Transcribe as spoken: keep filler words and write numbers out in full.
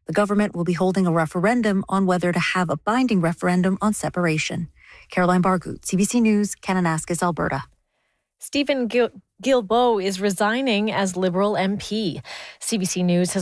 The government will be holding a referendum on whether to have a binding referendum on separation. Caroline Bargout, C B C News, Kananaskis, Alberta. Stephen Gil- Guilbeault is resigning as Liberal M P. C B C News has